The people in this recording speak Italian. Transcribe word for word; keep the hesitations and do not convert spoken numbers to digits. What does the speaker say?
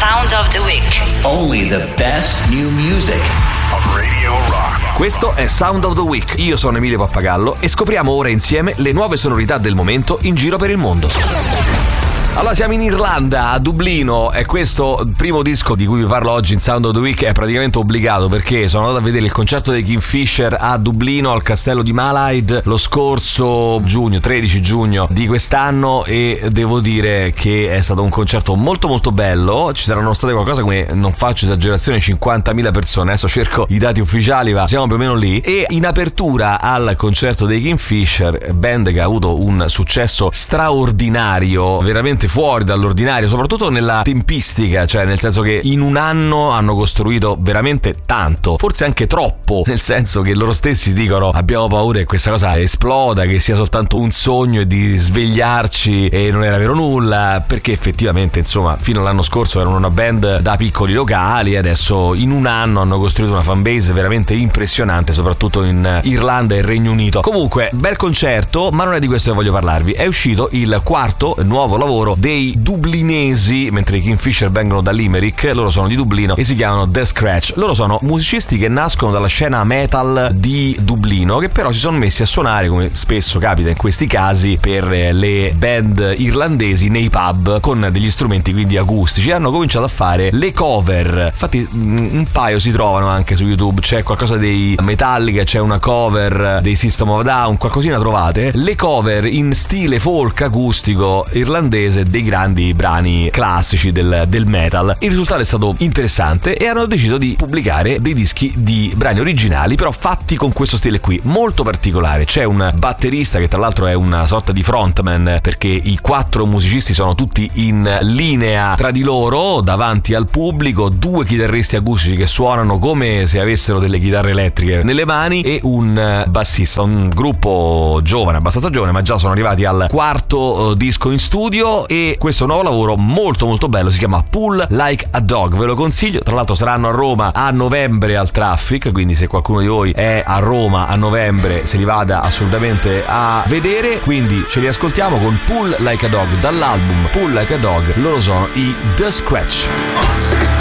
Sound of the Week. Only the best new music of Radio Rock. Questo è Sound of the Week. Io sono Emilio Pappagallo e scopriamo ora insieme le nuove sonorità del momento in giro per il mondo. Allora siamo in Irlanda, a Dublino, e questo il primo disco di cui vi parlo oggi in Sound of the Week è praticamente obbligato, perché sono andato a vedere il concerto dei Kingfisher a Dublino al castello di Malahide lo scorso giugno, tredici giugno di quest'anno, e devo dire che è stato un concerto molto molto bello. Ci saranno state qualcosa come, non faccio esagerazione, cinquantamila persone, adesso cerco i dati ufficiali, ma siamo più o meno lì. E in apertura al concerto dei Kingfisher, band che ha avuto un successo straordinario, veramente fuori dall'ordinario, soprattutto nella tempistica, cioè nel senso che in un anno hanno costruito veramente tanto, forse anche troppo, nel senso che loro stessi dicono abbiamo paura che questa cosa esploda, che sia soltanto un sogno e di svegliarci e non era vero nulla, perché effettivamente insomma fino all'anno scorso erano una band da piccoli locali e adesso in un anno hanno costruito una fanbase veramente impressionante, soprattutto in Irlanda e Regno Unito. Comunque bel concerto, ma non è di questo che voglio parlarvi. È uscito il quarto nuovo lavoro dei dublinesi, mentre i Kingfisher vengono da Limerick, loro sono di Dublino e si chiamano The Scratch. Loro sono musicisti che nascono dalla scena metal di Dublino, che però si sono messi a suonare, come spesso capita in questi casi, per le band irlandesi nei pub con degli strumenti quindi acustici. Hanno cominciato a fare le cover, infatti un paio si trovano anche su YouTube, c'è qualcosa dei Metallica, c'è una cover dei System of a Down, qualcosina trovate, le cover in stile folk acustico irlandese dei grandi brani classici del, del metal. Il risultato è stato interessante e hanno deciso di pubblicare dei dischi di brani originali, però fatti con questo stile qui molto particolare. C'è un batterista che tra l'altro è una sorta di frontman, perché i quattro musicisti sono tutti in linea tra di loro davanti al pubblico, due chitarristi acustici che suonano come se avessero delle chitarre elettriche nelle mani e un bassista. Un gruppo giovane, abbastanza giovane, ma già sono arrivati al quarto disco in studio. E questo nuovo lavoro molto molto bello si chiama Pull Like a Dog, ve lo consiglio. Tra l'altro saranno a Roma a novembre al Traffic, quindi se qualcuno di voi è a Roma a novembre se li vada assolutamente a vedere. Quindi ce li ascoltiamo con Pull Like a Dog dall'album Pull Like a Dog. Loro sono i The Scratch.